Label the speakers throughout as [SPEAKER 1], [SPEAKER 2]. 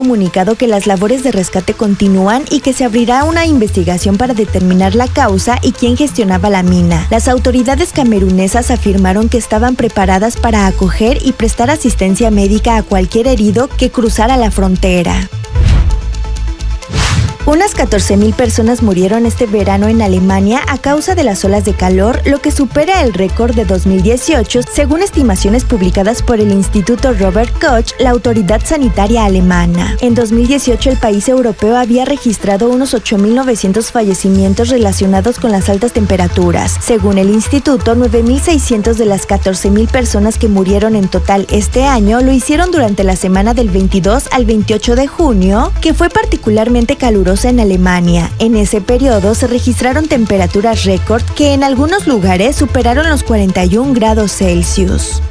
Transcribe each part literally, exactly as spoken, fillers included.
[SPEAKER 1] Comunicado que las labores de rescate continúan y que se abrirá una investigación para determinar la causa y quién gestionaba la mina. Las autoridades camerunesas afirmaron que estaban preparadas para acoger y prestar asistencia médica a cualquier herido que cruzara la frontera. Unas catorce mil personas murieron este verano en Alemania a causa de las olas de calor, lo que supera el récord de dos mil dieciocho, según estimaciones publicadas por el Instituto Robert Koch, la autoridad sanitaria alemana. En dos mil dieciocho, el país europeo había registrado unos ocho mil novecientos fallecimientos relacionados con las altas temperaturas. Según el instituto, nueve mil seiscientos de las catorce mil personas que murieron en total este año lo hicieron durante la semana del veintidós al veintiocho de junio, que fue particularmente calurosa en Alemania. En ese periodo se registraron temperaturas récord que en algunos lugares superaron los cuarenta y un grados Celsius.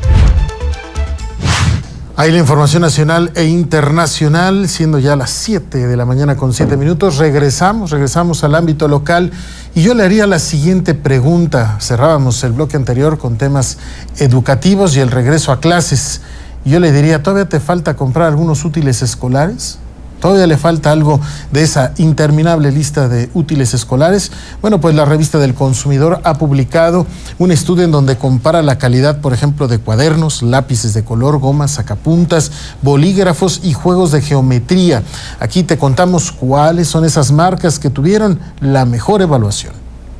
[SPEAKER 2] Ahí la información nacional e internacional, siendo ya las siete de la mañana con siete minutos. Regresamos, regresamos al ámbito local y yo le haría la siguiente pregunta. Cerrábamos el bloque anterior con temas educativos y el regreso a clases. Y yo le diría, ¿todavía te falta comprar algunos útiles escolares? ¿Todavía le falta algo de esa interminable lista de útiles escolares? Bueno, pues la revista del Consumidor ha publicado un estudio en donde compara la calidad, por ejemplo, de cuadernos, lápices de color, gomas, sacapuntas, bolígrafos y juegos de geometría. Aquí te contamos cuáles son esas marcas que tuvieron la mejor evaluación.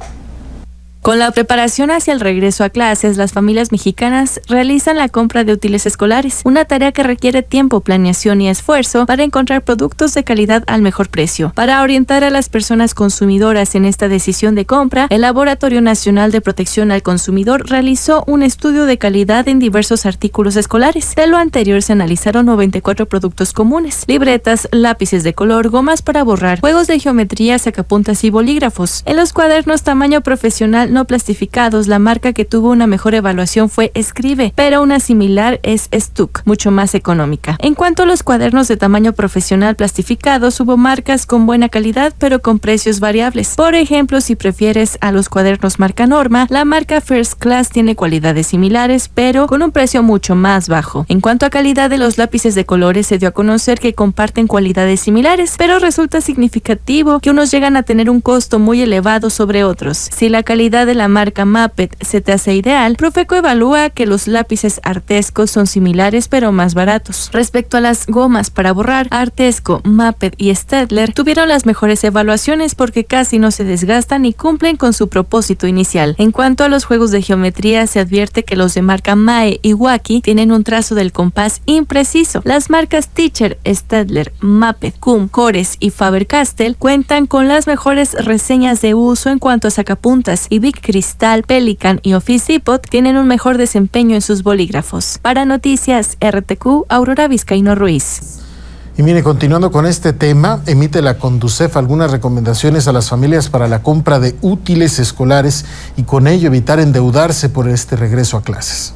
[SPEAKER 3] Con la preparación hacia el regreso a clases, las familias mexicanas realizan la compra de útiles escolares, una tarea que requiere tiempo, planeación y esfuerzo para encontrar productos de calidad al mejor precio. Para orientar a las personas consumidoras en esta decisión de compra, el Laboratorio Nacional de Protección al Consumidor realizó un estudio de calidad en diversos artículos escolares. De lo anterior se analizaron noventa y cuatro productos comunes: libretas, lápices de color, gomas para borrar, juegos de geometría, sacapuntas y bolígrafos. En los cuadernos tamaño profesional no plastificados, la marca que tuvo una mejor evaluación fue Escribe, pero una similar es Stuck, mucho más económica. En cuanto a los cuadernos de tamaño profesional plastificados, hubo marcas con buena calidad, pero con precios variables. Por ejemplo, si prefieres a los cuadernos marca Norma, la marca First Class tiene cualidades similares, pero con un precio mucho más bajo. En cuanto a calidad de los lápices de colores, se dio a conocer que comparten cualidades similares, pero resulta significativo que unos llegan a tener un costo muy elevado sobre otros. Si la calidad de la marca Maped se te hace ideal, Profeco evalúa que los lápices Artesco son similares pero más baratos. Respecto a las gomas para borrar, Artesco, Maped y Staedtler tuvieron las mejores evaluaciones porque casi no se desgastan y cumplen con su propósito inicial. En cuanto a los juegos de geometría, se advierte que los de marca Mae y Waki tienen un trazo del compás impreciso. Las marcas Teacher, Staedtler, Maped, Cum, Cores y Faber-Castell cuentan con las mejores reseñas de uso en cuanto a sacapuntas, y Big Cristal, Pelican y Office Depot tienen un mejor desempeño en sus bolígrafos. Para Noticias R T Q, Aurora Vizcaíno Ruiz.
[SPEAKER 2] Y mire, continuando con este tema, emite la Conducef algunas recomendaciones a las familias para la compra de útiles escolares y con ello evitar endeudarse por este regreso a clases.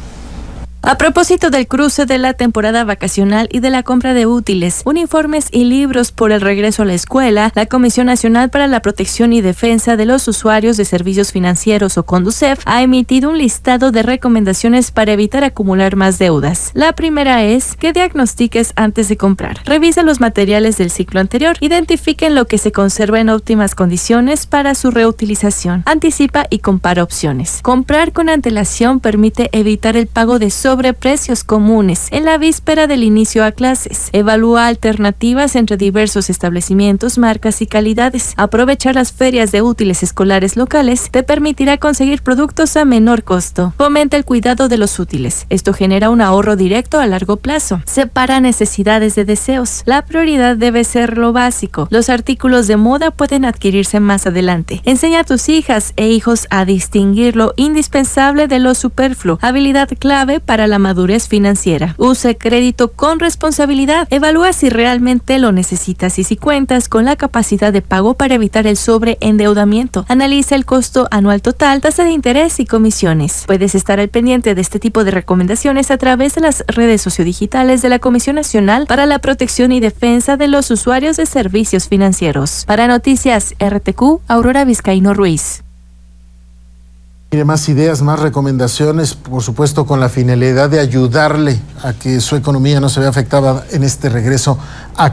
[SPEAKER 3] A propósito del cruce de la temporada vacacional y de la compra de útiles, uniformes y libros por el regreso a la escuela, la Comisión Nacional para la Protección y Defensa de los Usuarios de Servicios Financieros o Conducef ha emitido un listado de recomendaciones para evitar acumular más deudas. La primera es que diagnostiques antes de comprar. Revisa los materiales del ciclo anterior, identifiquen lo que se conserva en óptimas condiciones para su reutilización. Anticipa y compara opciones. Comprar con antelación permite evitar el pago de sobre precios comunes en la víspera del inicio a clases. Evalúa alternativas entre diversos establecimientos, marcas y calidades. Aprovechar las ferias de útiles escolares locales te permitirá conseguir productos a menor costo. Fomenta el cuidado de los útiles. Esto genera un ahorro directo a largo plazo. Separa necesidades de deseos. La prioridad debe ser lo básico. Los artículos de moda pueden adquirirse más adelante. Enseña a tus hijas e hijos a distinguir lo indispensable de lo superfluo. Habilidad clave para la madurez financiera. Use crédito con responsabilidad. Evalúa si realmente lo necesitas y si cuentas con la capacidad de pago para evitar el sobreendeudamiento. Analiza el costo anual total, tasa de interés y comisiones. Puedes estar al pendiente de este tipo de recomendaciones a través de las redes sociodigitales de la Comisión Nacional para la Protección y Defensa de los Usuarios de Servicios Financieros. Para Noticias R T Q, Aurora Vizcaíno Ruiz.
[SPEAKER 2] Más ideas, más recomendaciones, por supuesto con la finalidad de ayudarle a que su economía no se vea afectada en este regreso a